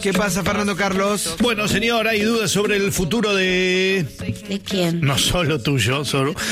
¿Qué pasa, Fernando Carlos? Bueno, señor, hay dudas sobre el futuro de... ¿De quién? No solo tuyo,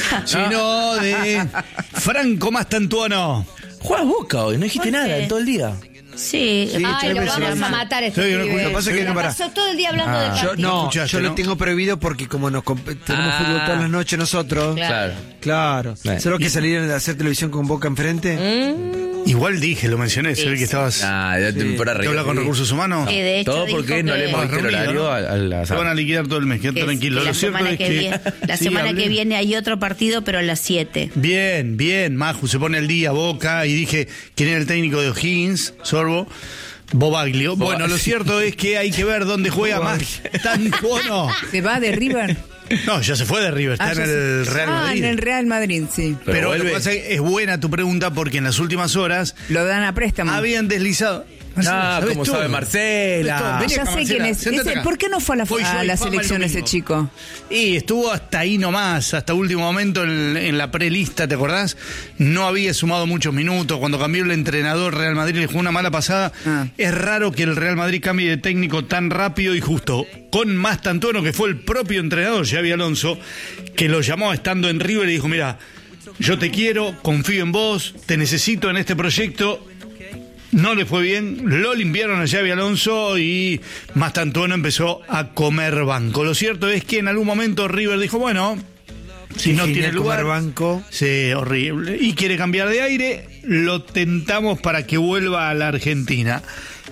sino de Franco Mastantuono. Juegas Boca hoy, no dijiste nada en todo el día. Sí. Ay, lo vamos a matar este Sí, pibe. lo que pasa es que no para. Pasó todo el día hablando del partido. Yo Escuchaste, lo ¿no? tengo prohibido porque como tenemos fútbol todas las noches nosotros. Claro. Claro. ¿Solo que salir a hacer televisión con Boca enfrente? Igual dije, lo mencioné, se ve que estabas... Ya te por ¿Te arriba. habla con recursos humanos? De hecho, Todo dijo porque no que- le hemos visto el reunido, horario ¿no? a la Se van a liquidar todo el mes, quédate que tranquilo. la Lo cierto semana es que que... viene, la Sí, semana hablé. que viene hay otro partido, pero a las 7. Bien, bien, Maju se pone al día, Boca, y dije, ¿quién era el técnico de O'Higgins? Sorbo. Bobaglio. Bueno, lo cierto es que hay que ver dónde juega Mastantuono. ¿Se va de River? No, ya se fue de River, está en el Real Madrid. en el Real Madrid, sí. Pero lo que vuelve. pasa es que es buena tu pregunta porque en las últimas horas Lo dan a préstamo. habían deslizado. Ah, como sabe Marcela. Vení Ya acá, sé quién Marcela, es. sentate acá. ¿Por qué no fue a la, Voy yo a y la Fama el selección ese domingo. chico? Y estuvo hasta ahí nomás, hasta último momento en la prelista, ¿te acordás? No había sumado muchos minutos. Cuando cambió el entrenador, Real Madrid le jugó una mala pasada. Es raro que el Real Madrid cambie de técnico tan rápido y justo. Con Mastantuono, que fue el propio entrenador, Xabi Alonso, que lo llamó estando en River y dijo, mira, yo te quiero, confío en vos, te necesito en este proyecto. No le fue bien, lo limpiaron a Xabi Alonso y Mastantuono empezó a comer banco. Lo cierto es que en algún momento River dijo, bueno, si no tiene lugar, banco. sí, horrible, y quiere cambiar de aire, lo tentamos para que vuelva a la Argentina.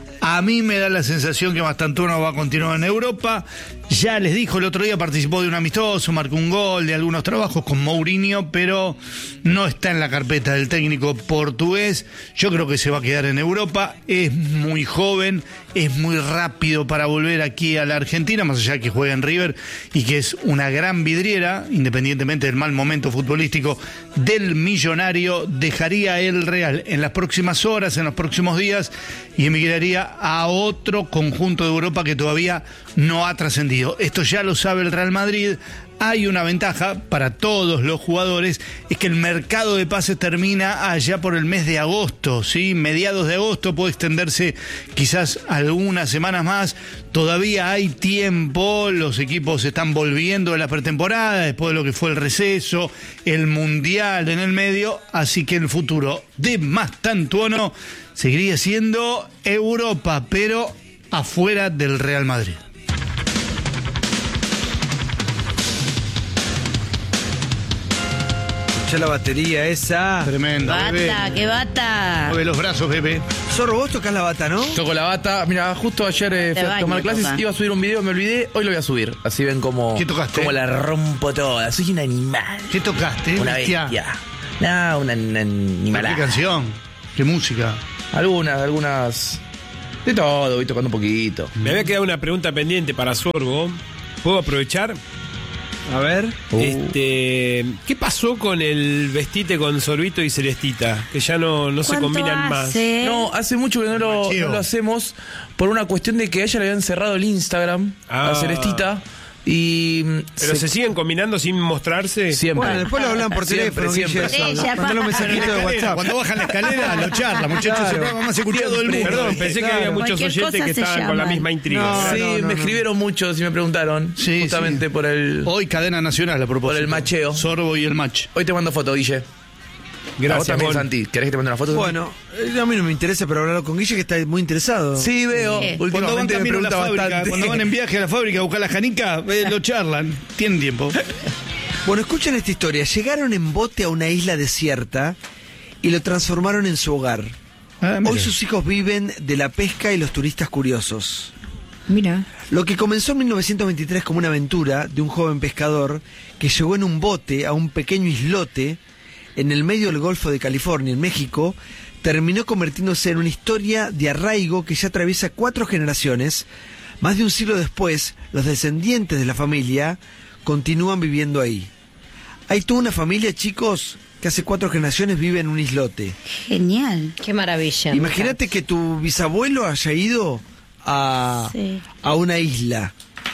A mí me da la sensación que Mastantuono va a continuar en Europa. Ya les dijo, el otro día participó de un amistoso, marcó un gol, de algunos trabajos con Mourinho, pero no está en la carpeta del técnico portugués. Yo creo que se va a quedar en Europa. Es muy joven, es muy rápido para volver aquí a la Argentina, más allá de que juega en River y que es una gran vidriera, independientemente del mal momento futbolístico del millonario. Dejaría el Real en las próximas horas, en los próximos días, y emigraría a otro conjunto de Europa que todavía no ha trascendido. Esto ya lo sabe el Real Madrid. Hay una ventaja para todos los jugadores, es que el mercado de pases termina allá por el mes de agosto, ¿sí? Mediados de agosto, puede extenderse quizás algunas semanas más. Todavía hay tiempo, los equipos están volviendo de la pretemporada, después de lo que fue el receso, el Mundial en el medio, así que el futuro de Mastantuono seguiría siendo Europa, pero afuera del Real Madrid. Escuchá la batería esa. Tremendo, bebé. Bata, que bata. Mueve los brazos, bebé. Zorro, vos tocás la bata, ¿no? Toco la bata. Mira, justo ayer fui a baño, tomar clases, toca. iba a subir un video, me olvidé, hoy lo voy a subir. Así ven como, ¿Qué tocaste? como la rompo toda. Soy un animal. ¿Qué tocaste? Una bestia? bestia. No, una ¿Qué animalada. canción? ¿Qué música? Algunas. De todo, voy tocando un poquito. Me había quedado una pregunta pendiente para Sorbo. ¿Puedo aprovechar? A ver. ¿Qué pasó con el vestite con Sorbito y Celestita? Que ya no se ¿Cuánto combinan más. hace? No, hace mucho que no lo hacemos por una cuestión de que a ella le habían cerrado el Instagram a Celestita. Y Pero se siguen combinando sin mostrarse. siempre. Bueno, después lo hablan por teléfono, siempre. Guille, eso. Ella, Mandale un mensajito de WhatsApp. Cuando bajan la escalera, lo charla, muchachos. Claro. El programa más escuchado del mundo. Perdón, pensé que había muchos Cualquier oyentes cosa que se estaban con la llaman. misma intriga. No, Sí, me escribieron muchos y me preguntaron. Sí, justamente sí. por el. Hoy cadena nacional a propósito. Por el macheo. Sorbo y el match. Hoy te mando foto, Guille. A vos Gracias, también, Mon. Santi. ¿Querés que te mande una foto? Bueno, a mí no me interesa, pero hablarlo con Guille, que está muy interesado. Sí, veo. Sí. Cuando van Últimamente me camino a la pregunta fábrica, bastante. cuando van en viaje a la fábrica a buscar la janica, lo charlan. Tienen tiempo. Bueno, escuchen esta historia. Llegaron en bote a una isla desierta y lo transformaron en su hogar. Hoy sus hijos viven de la pesca y los turistas curiosos. Mira. Lo que comenzó en 1923 como una aventura de un joven pescador que llegó en un bote a un pequeño islote en el medio del Golfo de California, en México, terminó convirtiéndose en una historia de arraigo que ya atraviesa 4 generaciones. Más de un siglo después, los descendientes de la familia continúan viviendo ahí. Hay toda una familia, chicos, que hace 4 generaciones vive en un islote. Genial. Qué maravilla. Imagínate que tu bisabuelo haya ido a una isla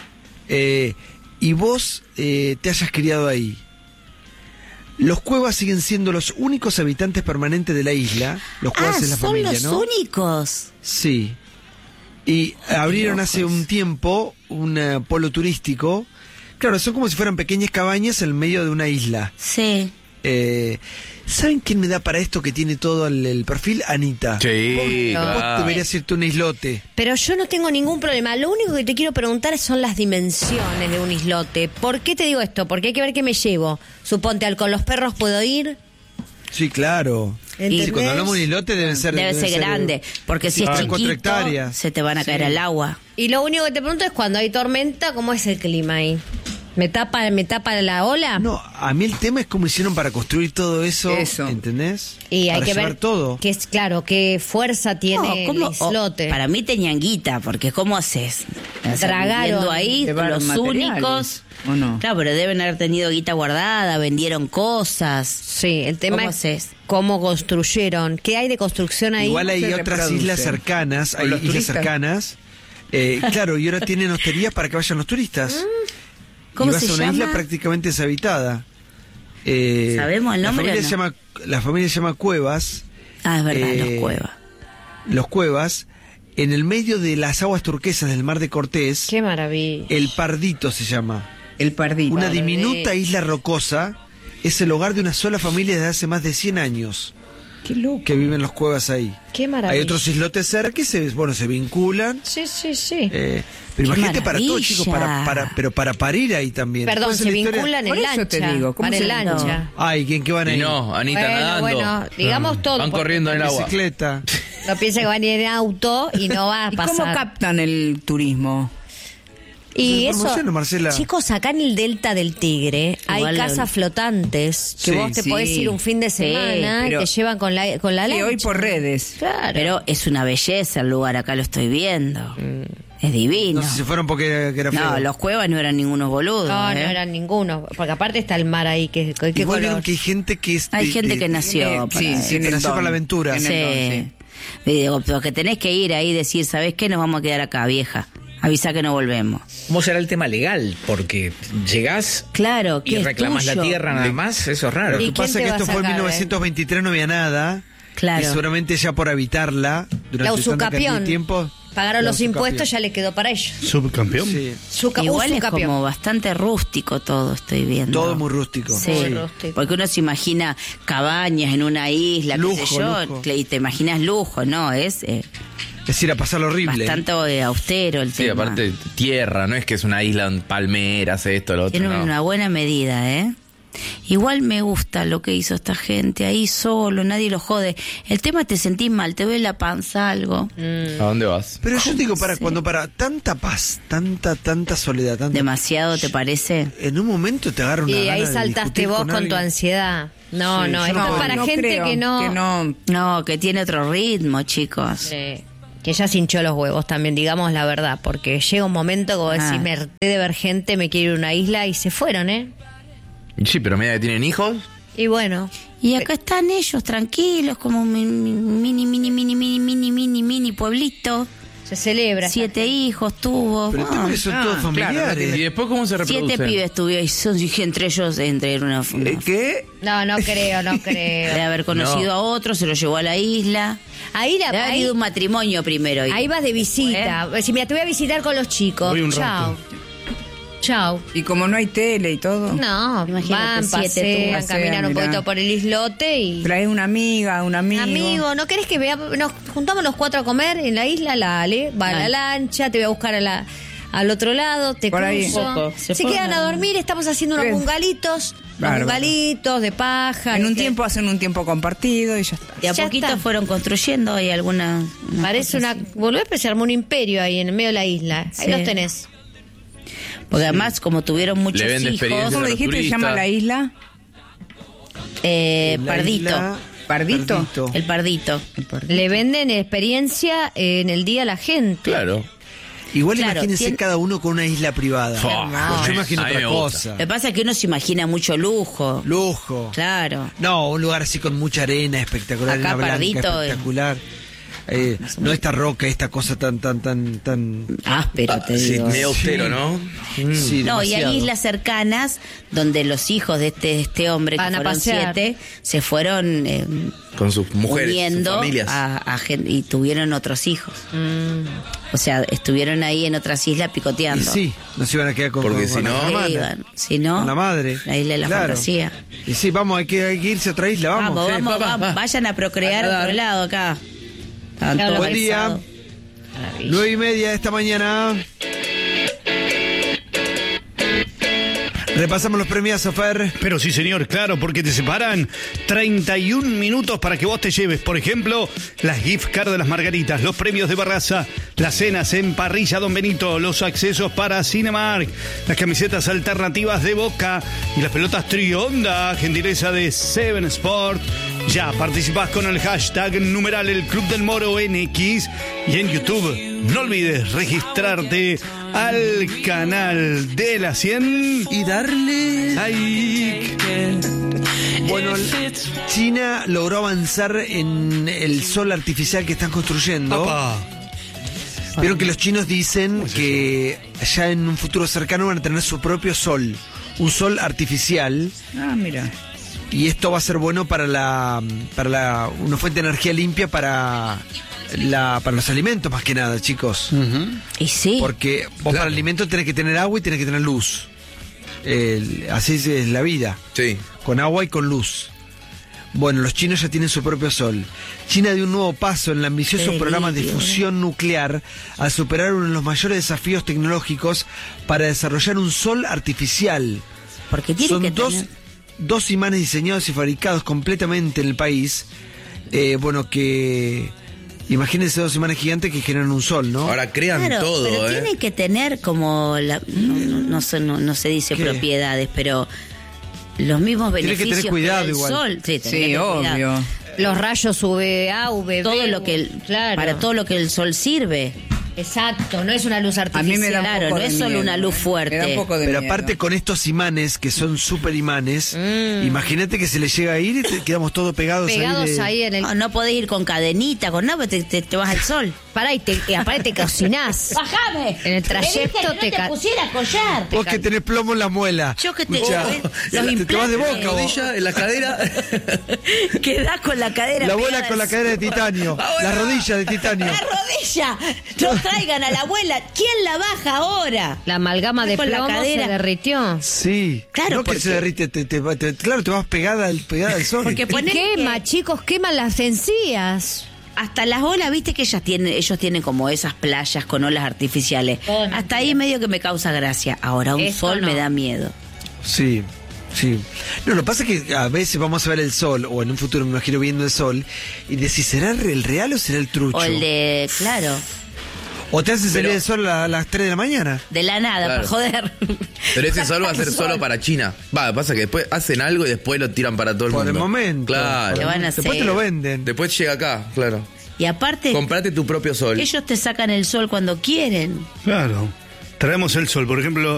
y vos te hayas criado ahí. Los Cuevas siguen siendo los únicos habitantes permanentes de la isla. Los Cuevas es la son familia, los ¿no? únicos. Sí. Y abrieron hace un tiempo un polo turístico. Claro, son como si fueran pequeñas cabañas en el medio de una isla. Sí. ¿Saben quién me da para esto que tiene todo el perfil? Anita. Sí, Vos claro. deberías irte a un islote. Pero yo no tengo ningún problema. Lo único que te quiero preguntar son las dimensiones de un islote. ¿Por qué te digo esto? Porque hay que ver qué me llevo. Suponte, con los perros puedo ir. Sí, claro. ¿Entendés? Sí, cuando hablamos de un islote debe ser Grande, porque si es 4 chiquito, hectáreas. se te van a caer al agua. Y lo único que te pregunto es cuando hay tormenta, ¿cómo es el clima ahí? ¿Me tapa la ola? No, a mí el tema es cómo hicieron para construir todo eso, ¿entendés? Y hay para que llevar ver todo. que es claro qué fuerza tiene el islote. Para mí tenían guita, porque ¿cómo haces? Tragaron. Viviendo ahí, Llevaron los materiales, únicos. ¿o no? Claro, pero deben haber tenido guita guardada, vendieron cosas. Sí, el tema ¿Cómo es haces? cómo construyeron. ¿Qué hay de construcción ahí? Igual hay se otras reproduce. islas cercanas, hay los islas turistas. cercanas. Claro, y ahora tienen hosterías para que vayan los turistas. ¿Cómo y vas se a una llama? isla prácticamente deshabitada. ¿Sabemos el nombre o no? La familia se llama Cuevas. Ah, es verdad, Eh, los cuevas. Los Cuevas, en el medio de las aguas turquesas del Mar de Cortés, Qué maravilla. el Pardito se llama. El pardito. Una diminuta isla rocosa, es el hogar de una sola familia desde hace más de 100 años Qué loco. que viven los Cuevas ahí. Qué maravilla. Hay otros islotes cerca que se vinculan. Sí, sí, sí. Pero Qué imagínate para todo, maravilla. chicos, pero para parir ahí también. Perdón, Después se la historia- vinculan Por en eso lancha. te digo, ¿cómo van se en lancha. Ay, ¿quién que van Y ahí? no, Anita nadando. Bueno, digamos todo. Van porque corriendo en el agua. Bicicleta. No piensa que van a ir en auto y no va a ¿Y pasar. cómo captan el turismo? Y Pues eso, promociono, Marcela. chicos, acá en el Delta del Tigre hay Igual casas flotantes que Sí, vos te sí. podés ir un fin de Sí, semana y pero- te llevan con la Sí, lancha. hoy por redes. Claro. Pero es una belleza el lugar, acá lo estoy viendo. Es divino. No sé si fueron porque era feo. No, los cuevas no eran ningunos boludos. No, no ¿eh? eran ninguno. Porque aparte está el mar ahí. ¿Qué Igual color? vieron que hay gente que es... Hay gente que nació para Sí, eso. tiene el nació don. para la aventura. Tiene el don, Sí. Y digo, pero que tenés que ir ahí y decir, ¿sabés qué? Nos vamos a quedar acá, vieja. Avisa que no volvemos. ¿Cómo será el tema legal? Porque llegás Claro, y que es reclamás la tuyo. tierra nada más, eso es raro. Lo ¿Y que quién pasa te es que va a esto fue en sacar, 1923, no había nada. Claro. Y seguramente ya por habitarla durante La tanta cantidad usucapión. de tiempo... Pagaron la los usucapión. impuestos, ya le quedó para ellos. Subcampeón. Sí, Igual es usucapión. como bastante rústico todo, estoy viendo. todo muy rústico. Sí, Muy rústico. porque uno se imagina cabañas en una isla, Lujo, qué sé yo, lujo. y te imaginas lujo, ¿no? Es Es ir a pasarlo horrible. bastante austero el Sí, tema. aparte tierra, no es que es una isla en palmeras, esto, lo otro. Tiene no. una buena medida, ¿eh? Igual me gusta lo que hizo esta gente, ahí solo, nadie lo jode. El tema es te sentís mal, te duele la panza, algo. ¿A dónde vas? Pero yo digo, cuando para tanta paz, tanta soledad, ¿Demasiado te parece? en un momento te agarra una Y gana ahí de saltaste discutir vos con tu alguien. ansiedad. No, Sí, no, yo esto no es puedo. para No gente creo que no... No, que tiene otro ritmo, chicos. Sí. Que ya se hinchó los huevos también, digamos la verdad, porque llega un momento como decís, me harté de ver gente, me quiero ir a una isla y se fueron, ¿eh? Sí, pero media que tienen hijos. Y bueno, Y acá están ellos tranquilos, como un mini pueblito. se celebra. 7 hijos tuvo. Pero el tema es que son todos familiares. ¿Y después cómo se reproducen? 7 pibes tuvieron y son entre ellos una ¿Qué? No creo. de haber conocido a otro, se lo llevó a la isla. Ahí, Debe haber ido un matrimonio primero. ahí vas de visita. Si mira, te voy a visitar con los chicos. Voy un Chao. rato. Chao. Y como no hay tele y todo, No, Imagínate, van, 7 pasean, tú. caminan un Mirá. poquito por el islote y... traes una amiga, un amigo. Amigo, ¿no querés que nos juntamos los 4 a comer en la isla? La Ale va a la Dale. lancha, te voy a buscar al otro lado, te Por ahí. cruzo. Poco, Se se quedan ponen- a dormir, estamos haciendo unos Bien. bungalitos, Bárbaro. de paja. En un ¿viste? tiempo hacen un tiempo compartido y ya está. De a Ya poquito está. fueron construyendo y alguna. Parece una... Volvés, pero se armó un imperio ahí en el medio de la isla. Ahí Sí. los tenés. Porque además, como tuvieron muchos Le vende hijos. experiencia. ¿Cómo los dijiste que se turistas. llama la isla? La Pardito. isla- ¿Pardito? El Pardito. Le venden experiencia en el día a la gente. Claro. Igual Claro, imagínense tiene- cada uno con una isla privada. Fua, Yo imagino a mí otra me gusta. cosa. Lo que pasa es que uno se imagina mucho lujo. Lujo. Claro. No, un lugar así con mucha arena espectacular, Acá arena blanca Pardito, espectacular. no esta roca, esta cosa tan áspero, te Sí, digo. medio austero, ¿no? Sí, No, y demasiado. hay islas cercanas donde los hijos de este hombre, que Van a fueron pasear. 7, se fueron Con sus mujeres, sus uniendo familias. y tuvieron otros hijos. O sea, estuvieron ahí en otras islas Y picoteando. sí, no se iban a quedar con, Porque con si la no- hermana, Iban. Si no, con la madre. la isla de la Claro. fantasía. Y sí, vamos, hay que irse a otra isla, vamos. Vamos, va. vayan a procrear a otro lado acá. Estaban Claro, todos Buen día. cansados. 9:30 de esta mañana. Repasamos los premios, Fer. Pero sí, señor, claro, porque te separan 31 minutos para que vos te lleves, por ejemplo, las gift cards de las Margaritas, los premios de Barraza, las cenas en Parrilla Don Benito, los accesos para Cinemark, las camisetas alternativas de Boca y las pelotas Trionda, gentileza de Seven Sport. Ya participás con el hashtag numeral El Club del Moro NX y en YouTube. No olvides registrarte al canal de la 100 Y darle like. Bueno, China logró avanzar en el sol artificial que están construyendo. Opa. Vieron que los chinos dicen que ya en un futuro cercano van a tener su propio sol, un sol artificial, Ah, mira. y esto va a ser bueno para una fuente de energía limpia para los alimentos más que nada, chicos. Y sí. Porque vos para el alimento tenés que tener agua y tenés que tener luz. Así es la vida, Sí. con agua y con luz. Bueno, los chinos ya tienen su propio sol. China dio un nuevo paso en el ambicioso Delirio. programa de fusión nuclear al superar uno de los mayores desafíos tecnológicos para desarrollar un sol artificial. Porque tiene Son que dos, tener... dos imanes diseñados y fabricados completamente en el país. Bueno, que... Imagínense dos imanes gigantes que generan un sol, ¿no? Ahora crean Claro, todo, pero tiene que tener como no se dice ¿Qué? propiedades, pero los mismos Tiene que beneficios tener cuidado da el igual. sol. Sí, tenés que Sí, tener cuidado. obvio. Los rayos UVA, UVB. Todo lo que claro. para todo lo que el sol sirve. Exacto, no es una luz A artificial. mí me da un Claro, poco no de es solo miedo, una luz fuerte. Me da un poco de Pero miedo. aparte con estos imanes, que son super imanes, imagínate que se le llega a ir y quedamos todos pegados, Pegados ahí de... en el... No podés ir con cadenita, con nada, te vas al sol. Pará, y aparte te cocinás. ¡Bajame! En el trayecto te ca- pusiera collar. Vos que tenés plomo en la muela. Yo que te... Escuchá, los te vas de boca, implantes. vos. Rodilla en la cadera. Quedás con la cadera La pegada abuela con al la cadera de sol. titanio, la rodilla de titanio. ¡La rodilla! ¡No traigan a la abuela! ¿Quién la baja ahora? La amalgama de Con la plomo cadera. se derritió. Sí, Claro, no que porque- se derrite, claro, te vas pegada al sol. Porque Y ponele quema, que chicos, queman las encías. hasta las olas, viste que ellos tienen como esas playas con olas artificiales. Todo Hasta ahí medio que me causa gracia. Ahora un Esto sol no. me da miedo. Sí, sí. No, lo que pasa es que a veces vamos a ver el sol, o en un futuro me imagino viendo el sol, y decís, ¿será el real o será el trucho? O el de, claro, O te hace salir el sol a las 3 de la mañana. de la nada, Claro. para joder. Pero ese sol va a ser solo para China. Pasa que después hacen algo y después lo tiran para todo el Por mundo. el momento. Claro. Lo van a Después hacer. te lo venden. Después llega acá, claro. Y aparte, Comprate tu propio sol. ellos te sacan el sol cuando quieren. Claro. Traemos el sol, por ejemplo,